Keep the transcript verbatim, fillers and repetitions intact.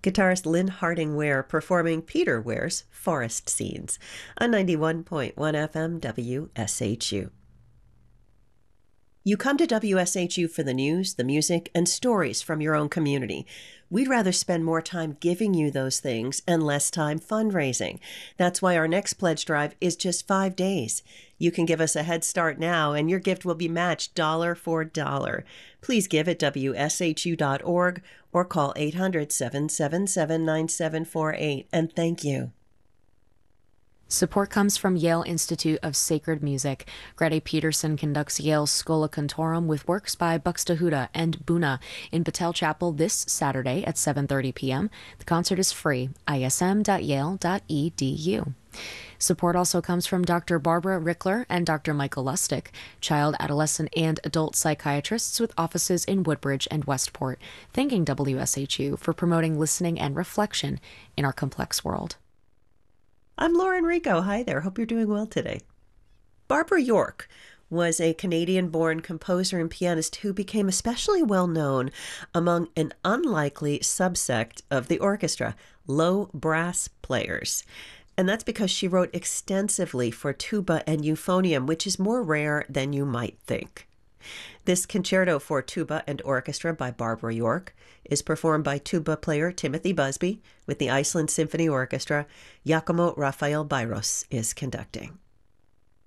Guitarist Lynn Harding Ware performing Peter Ware's Forest Scenes on ninety-one point one F M W S H U. You come to W S H U for the news, the music, and stories from your own community. We'd rather spend more time giving you those things and less time fundraising. That's why our next pledge drive is just five days. You can give us a head start now, and your gift will be matched dollar for dollar. Please give at W S H U dot org or call eight hundred, seven seven seven, nine seven four eight, and thank you. Support comes from Yale Institute of Sacred Music. Greta Peterson conducts Yale's Schola Cantorum with works by Buxtehude and Buna in Battelle Chapel this Saturday at seven thirty p.m. The concert is free. I S M dot yale dot e d u. Support also comes from Doctor Barbara Rickler and Doctor Michael Lustig, child, adolescent, and adult psychiatrists with offices in Woodbridge and Westport, thanking W S H U for promoting listening and reflection in our complex world. I'm Lauren Rico. Hi there. Hope you're doing well today. Barbara York was a Canadian-born composer and pianist who became especially well known among an unlikely subsect of the orchestra, low brass players. And that's because she wrote extensively for tuba and euphonium, which is more rare than you might think. This concerto for tuba and orchestra by Barbara York is performed by tuba player Timothy Busby with the Iceland Symphony Orchestra. Giacomo Raphael Byros is conducting.